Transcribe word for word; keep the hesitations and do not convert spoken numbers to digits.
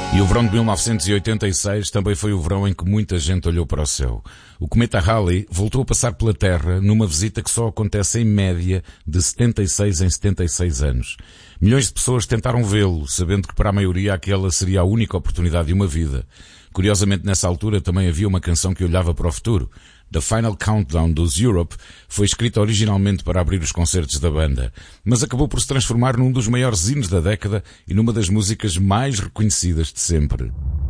E o verão de mil novecentos e oitenta e seis também foi o verão em que muita gente olhou para o céu. O cometa Halley voltou a passar pela Terra numa visita que só acontece em média de setenta e seis em setenta e seis anos. Milhões de pessoas tentaram vê-lo, sabendo que para a maioria aquela seria a única oportunidade de uma vida. Curiosamente, nessa altura também havia uma canção que olhava para o futuro. The Final Countdown dos Europe foi escrita originalmente para abrir os concertos da banda, mas acabou por se transformar num dos maiores hinos da década e numa das músicas mais reconhecidas de sempre.